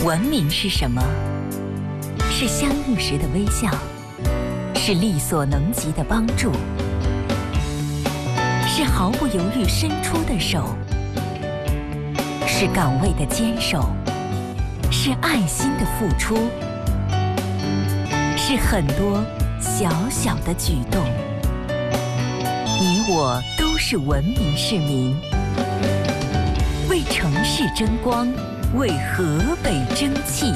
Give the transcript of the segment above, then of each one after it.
文明是什么？是相遇时的微笑，是力所能及的帮助，是毫不犹豫伸出的手，是岗位的坚守，是爱心的付出，是很多小小的举动。你我都是文明市民，为城市争光，为河北争气。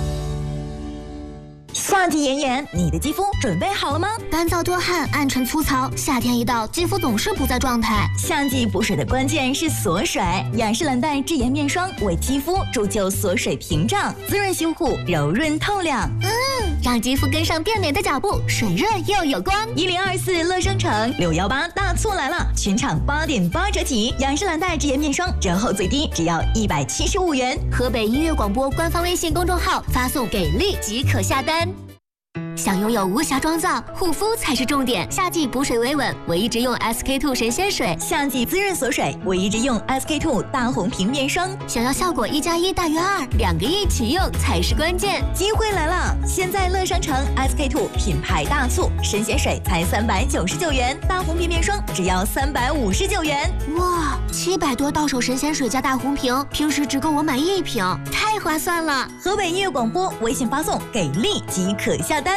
夏季炎炎，你的肌肤准备好了吗？ 干燥多汗、暗沉粗糙，夏天一到，肌肤总是不在状态。 夏季补水的关键是锁水，雅诗兰黛智妍面霜为肌肤铸就锁水屏障，滋润修护，柔润透亮。 让肌肤跟上变美的脚步，水润又有光。 1024乐商城618大促来了，全场8.8折起，雅诗兰黛智妍面霜折后最低只要175元。 河北音乐广播官方微信公众号发送给力即可下单。想拥有无瑕妆造，护肤才是重点。夏季补水维稳，我一直用 SK2 神仙水； 夏季滋润锁水，我一直用 SK2 大红瓶面霜。 想要效果1+1大于2，两个一起用才是关键。 机会来了！现在乐商城 SK2 品牌大促，神仙水才399元，大红瓶面霜只要359元。 哇，700多到手神仙水加大红瓶，平时只够我买1瓶，太划算了！ 河北音乐广播微信发送给力即可下单。